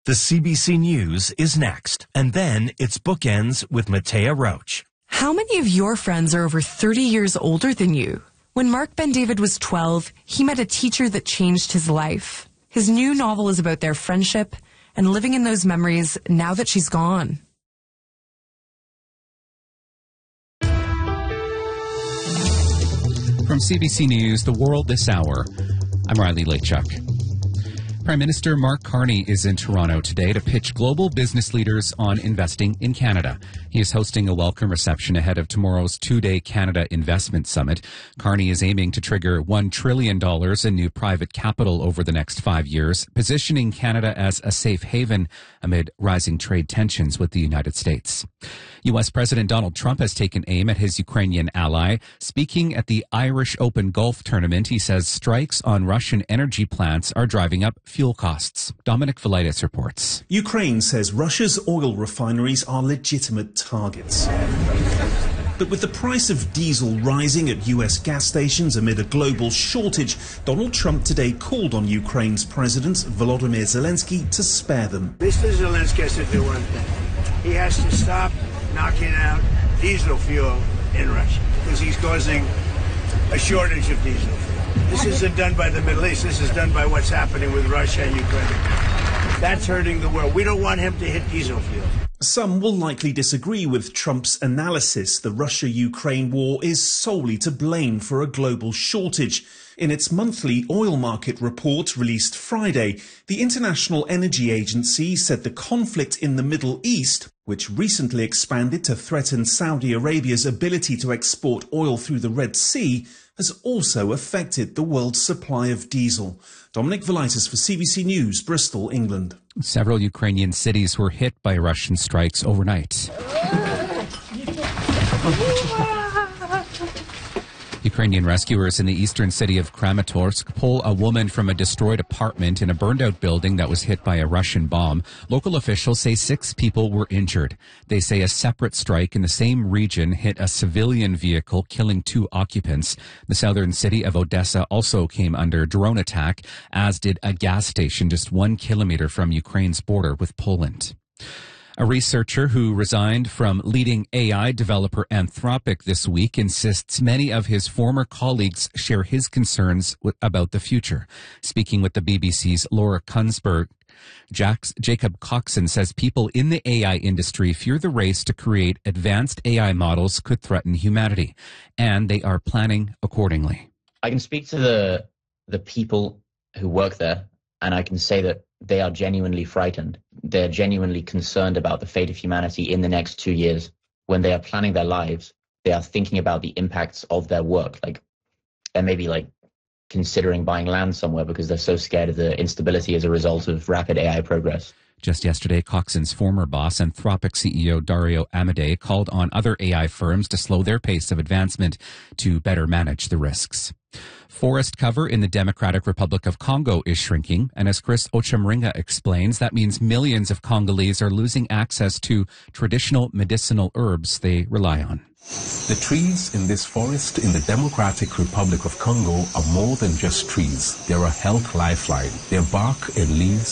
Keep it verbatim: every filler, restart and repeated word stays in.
The C B C News is next, and then it's Bookends with Matea Roach. How many of your friends are over thirty years older than you? When Mark Ben-David was twelve, he met a teacher that changed his life. His new novel is about their friendship and living in those memories now that she's gone. From C B C News, The World This Hour, I'm Riley Lachuk. Prime Minister Mark Carney is in Toronto today to pitch global business leaders on investing in Canada. He is hosting a welcome reception ahead of tomorrow's two-day Canada Investment Summit. Carney is aiming to trigger one trillion dollars in new private capital over the next five years, positioning Canada as a safe haven amid rising trade tensions with the United States. U S. President Donald Trump has taken aim at his Ukrainian ally. Speaking at the Irish Open Golf Tournament, he says strikes on Russian energy plants are driving up fuel costs. Dominic Velitis reports. Ukraine says Russia's oil refineries are legitimate targets. But with the price of diesel rising at U S gas stations amid a global shortage, Donald Trump today called on Ukraine's President Volodymyr Zelensky to spare them. Mister Zelensky has to do one thing. He has to stop knocking out diesel fuel in Russia because he's causing a shortage of diesel fuel. This isn't done by the Middle East. This is done by what's happening with Russia and Ukraine. That's hurting the world. We don't want him to hit diesel fuel. Some will likely disagree with Trump's analysis. The Russia-Ukraine war is solely to blame for a global shortage. In its monthly oil market report released Friday, the International Energy Agency said the conflict in the Middle East, which recently expanded to threaten Saudi Arabia's ability to export oil through the Red Sea, has also affected the world's supply of diesel. Dominic Velitis for C B C News, Bristol, England. Several Ukrainian cities were hit by Russian strikes overnight. Ukrainian rescuers in the eastern city of Kramatorsk pull a woman from a destroyed apartment in a burned-out building that was hit by a Russian bomb. Local officials say six people were injured. They say a separate strike in the same region hit a civilian vehicle, killing two occupants. The southern city of Odessa also came under drone attack, as did a gas station just one kilometer from Ukraine's border with Poland. A researcher who resigned from leading A I developer Anthropic this week insists many of his former colleagues share his concerns w- about the future. Speaking with the B B C's Laura Kunsberg, Jax, Jacob Coxon says people in the A I industry fear the race to create advanced A I models could threaten humanity, and they are planning accordingly. I can speak to the the people who work there, and I can say that they are genuinely frightened. They're genuinely concerned about the fate of humanity in the next two years. When they are planning their lives, they are thinking about the impacts of their work. Like, and maybe like considering buying land somewhere because they're so scared of the instability as a result of rapid A I progress. Just yesterday, Coxon's former boss, Anthropic C E O Dario Amodei, called on other A I firms to slow their pace of advancement to better manage the risks. Forest cover in the Democratic Republic of Congo is shrinking, and as Chris Ochamringa explains, that means millions of Congolese are losing access to traditional medicinal herbs they rely on. The trees in this forest in the Democratic Republic of Congo are more than just trees. They're a health lifeline. Their bark and leaves